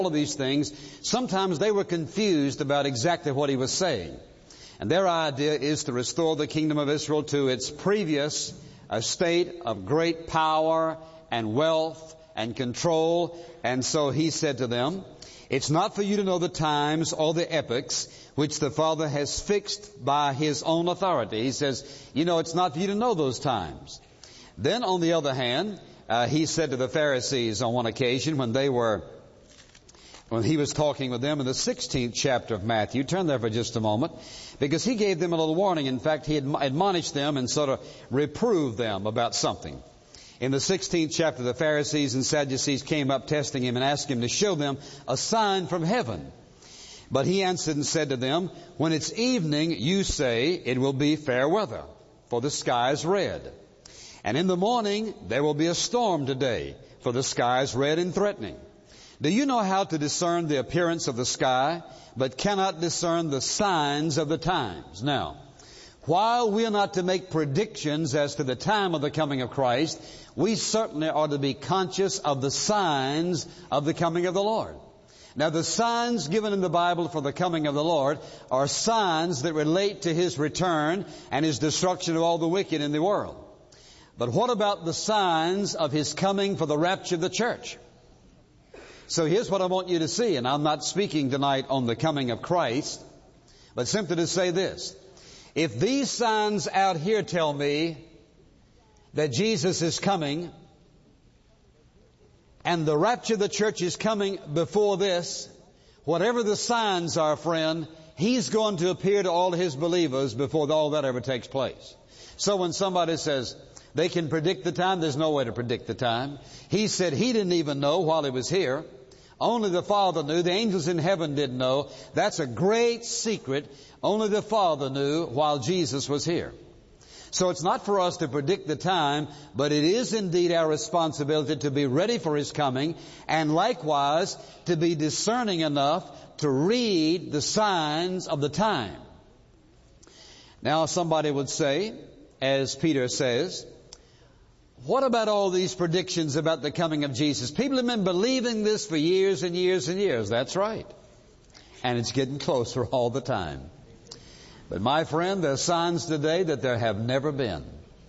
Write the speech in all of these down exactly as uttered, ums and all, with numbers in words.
all of these things, sometimes they were confused about exactly what he was saying. And their idea is to restore the kingdom of Israel to its previous uh, state of great power and wealth and control. And so he said to them, it's not for you to know the times or the epochs which the Father has fixed by His own authority. He says, you know, it's not for you to know those times. Then on the other hand, uh, he said to the Pharisees on one occasion when they were When he was talking with them in the sixteenth chapter of Matthew. Turn there for just a moment, because he gave them a little warning. In fact, he admonished them and sort of reproved them about something. In the sixteenth chapter, the Pharisees and Sadducees came up testing him and asked him to show them a sign from heaven. But he answered and said to them, when it's evening, you say it will be fair weather, for the sky is red. And in the morning, there will be a storm today, for the sky is red and threatening. Do you know how to discern the appearance of the sky, but cannot discern the signs of the times? Now, while we are not to make predictions as to the time of the coming of Christ, we certainly are to be conscious of the signs of the coming of the Lord. Now, the signs given in the Bible for the coming of the Lord are signs that relate to His return and His destruction of all the wicked in the world. But what about the signs of His coming for the rapture of the church? So here's what I want you to see, and I'm not speaking tonight on the coming of Christ, but simply to say this. If these signs out here tell me that Jesus is coming, and the rapture of the church is coming before this, whatever the signs are, friend, He's going to appear to all His believers before all that ever takes place. So when somebody says they can predict the time, there's no way to predict the time. He said He didn't even know while He was here. Only the Father knew. The angels in heaven didn't know. That's a great secret. Only the Father knew while Jesus was here. So it's not for us to predict the time, but it is indeed our responsibility to be ready for His coming, and likewise to be discerning enough to read the signs of the time. Now somebody would say, as Peter says, what about all these predictions about the coming of Jesus? People have been believing this for years and years and years. That's right. And it's getting closer all the time. But my friend, there are signs today that there have never been.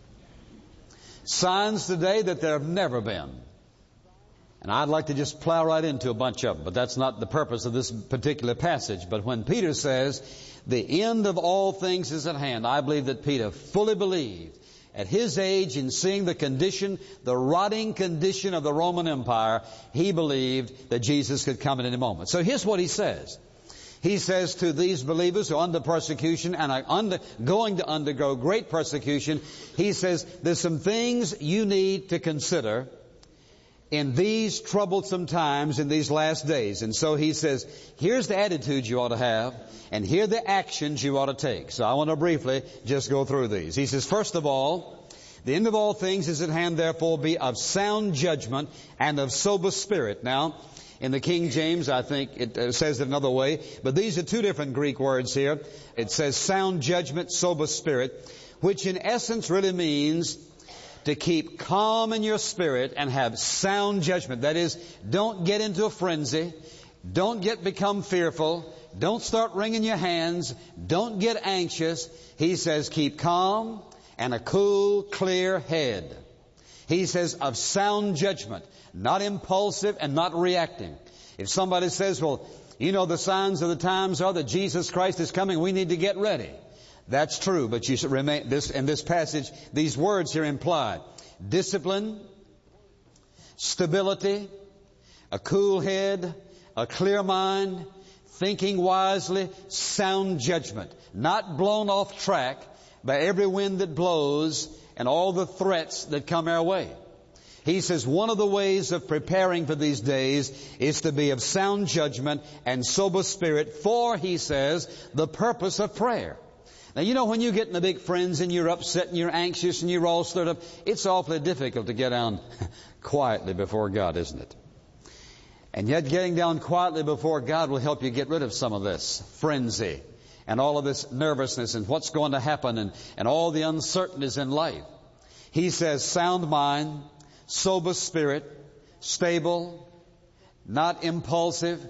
Signs today that there have never been. And I'd like to just plow right into a bunch of them, but that's not the purpose of this particular passage. But when Peter says, the end of all things is at hand, I believe that Peter fully believed at his age, in seeing the condition, the rotting condition of the Roman Empire, he believed that Jesus could come at any moment. So here's what he says. He says to these believers who are under persecution and are under, going to undergo great persecution, he says, there's some things you need to consider in these troublesome times, in these last days. And so he says, here's the attitude you ought to have, and here are the actions you ought to take. So I want to briefly just go through these. He says, first of all, the end of all things is at hand, therefore be of sound judgment and of sober spirit. Now, in the King James, I think it uh, says it another way, but these are two different Greek words here. It says sound judgment, sober spirit, which in essence really means to keep calm in your spirit and have sound judgment. That is, don't get into a frenzy. Don't get become fearful. Don't start wringing your hands. Don't get anxious. He says keep calm and a cool, clear head. He says of sound judgment, not impulsive and not reacting. If somebody says, well, you know, the signs of the times are that Jesus Christ is coming, we need to get ready. That's true, but you should remain, this, in this passage, these words here imply discipline, stability, a cool head, a clear mind, thinking wisely, sound judgment, not blown off track by every wind that blows and all the threats that come our way. He says one of the ways of preparing for these days is to be of sound judgment and sober spirit for, he says, the purpose of prayer. Now, you know, when you get in a big frenzy and you're upset and you're anxious and you're all stirred up, it's awfully difficult to get down quietly before God, isn't it? And yet getting down quietly before God will help you get rid of some of this frenzy and all of this nervousness and what's going to happen and, and all the uncertainties in life. He says sound mind, sober spirit, stable, not impulsive,